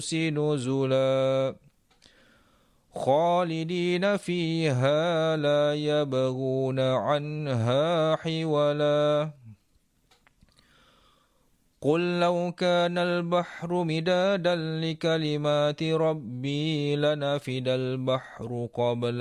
نزلا خالدين فيها لا يبغون عنها حولا قل لو كان البحر مدادا لكلمات ربي لنفد البحر قبل